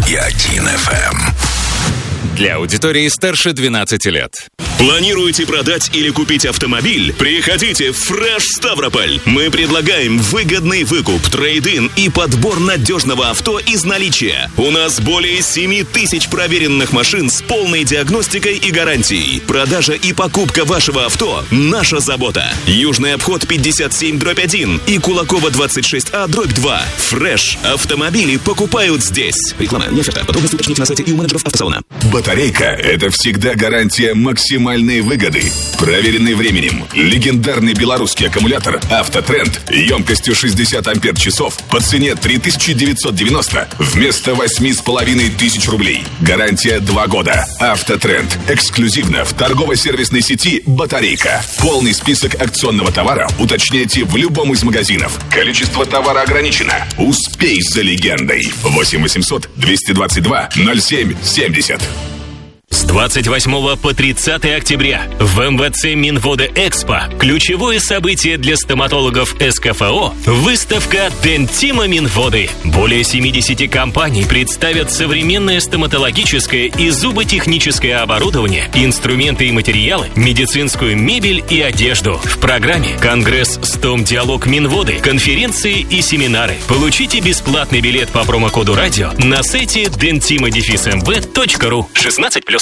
Энергия-1 FM. Для аудитории старше 12 лет. Планируете продать или купить автомобиль? Приходите в Fresh Ставрополь. Мы предлагаем выгодный выкуп, трейд-ин и подбор надежного авто из наличия. У нас более 7 тысяч проверенных машин с полной диагностикой и гарантией. Продажа и покупка вашего авто – наша забота. Южный обход 57/1 и Кулакова 26А/2. Fresh. Автомобили покупают здесь. Реклама не оферта. Подробности уточните на сайте и у менеджеров автосалона. Батарейка – это всегда гарантия максимальной выгоды. Проверенный временем. Легендарный белорусский аккумулятор «Автотренд» емкостью 60 ампер-часов по цене 3990 вместо 8500 рублей. Гарантия 2 года. «Автотренд». Эксклюзивно в торгово-сервисной сети «Батарейка». Полный список акционного товара уточняйте в любом из магазинов. Количество товара ограничено. Успей за легендой. 8 800 222 07 70. С 28 по 30 октября в МВЦ Минвода-Экспо ключевое событие для стоматологов СКФО – выставка Дентима Минводы. Более 70 компаний представят современное стоматологическое и зуботехническое оборудование, инструменты и материалы, медицинскую мебель и одежду. В программе конгресс «Стомдиалог Минводы», конференции и семинары. Получите бесплатный билет по промокоду «Радио» на сайте dentima-mv.ru. 16+.